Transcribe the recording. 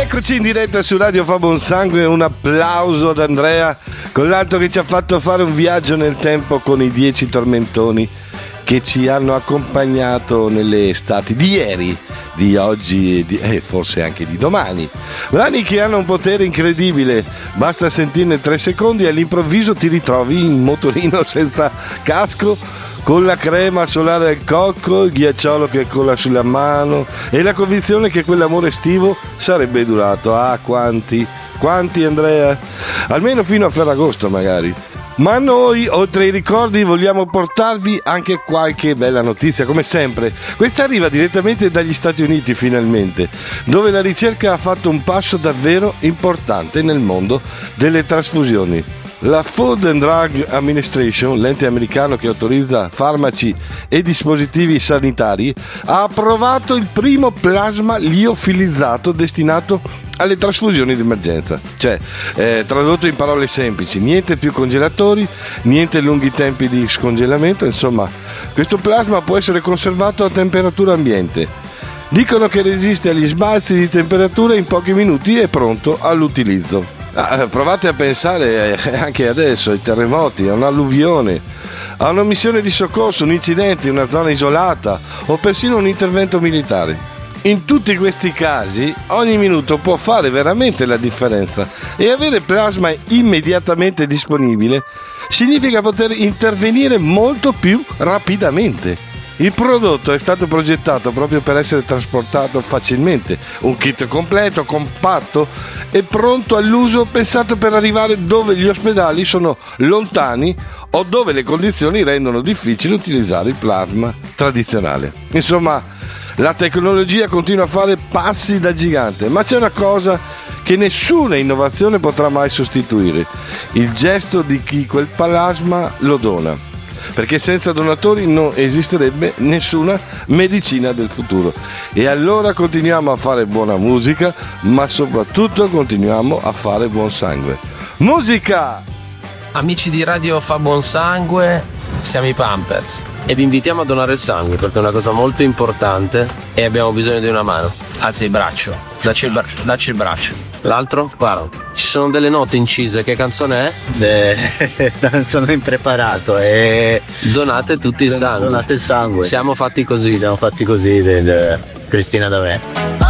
Eccoci in diretta su Radio Fa Buon Sangue, un applauso ad Andrea con l'altro che ci ha fatto fare un viaggio nel tempo con i 10 tormentoni che ci hanno accompagnato nelle estati di ieri, di oggi e forse anche di domani. Brani che hanno un potere incredibile, basta sentirne 3 secondi e all'improvviso ti ritrovi in motorino senza casco, con la crema solare del cocco, il ghiacciolo che cola sulla mano e la convinzione che quell'amore estivo sarebbe durato. Ah, quanti Andrea? Almeno fino a Ferragosto magari. Ma noi, oltre ai ricordi, vogliamo portarvi anche qualche bella notizia, come sempre. Questa arriva direttamente dagli Stati Uniti, finalmente, dove la ricerca ha fatto un passo davvero importante nel mondo delle trasfusioni. La Food and Drug Administration, l'ente americano che autorizza farmaci e dispositivi sanitari, ha approvato il primo plasma liofilizzato destinato alle trasfusioni di emergenza. Cioè, tradotto in parole semplici, niente più congelatori, niente lunghi tempi di scongelamento, insomma, questo plasma può essere conservato a temperatura ambiente. Dicono che resiste agli sbalzi di temperatura in pochi minuti e è pronto all'utilizzo. Provate a pensare anche adesso ai terremoti, a un'alluvione, a una missione di soccorso, un incidente in una zona isolata o persino un intervento militare. In tutti questi casi ogni minuto può fare veramente la differenza e avere plasma immediatamente disponibile significa poter intervenire molto più rapidamente. Il prodotto è stato progettato proprio per essere trasportato facilmente, un kit completo, compatto e pronto all'uso, pensato per arrivare dove gli ospedali sono lontani o dove le condizioni rendono difficile utilizzare il plasma tradizionale. Insomma, la tecnologia continua a fare passi da gigante, ma c'è una cosa che nessuna innovazione potrà mai sostituire: il gesto di chi quel plasma lo dona. Perché senza donatori non esisterebbe nessuna medicina del futuro. E allora continuiamo a fare buona musica, ma soprattutto continuiamo a fare buon sangue. Musica! Amici di Radio Fa Buon Sangue, siamo i Pampers e vi invitiamo a donare il sangue perché è una cosa molto importante e abbiamo bisogno di una mano. Alza il braccio, dacci il braccio. L'altro? Guarda, ci sono delle note incise, che canzone è? Sono impreparato e... Donate tutti il sangue. Donate il sangue. Siamo fatti così. Cristina D'Avè.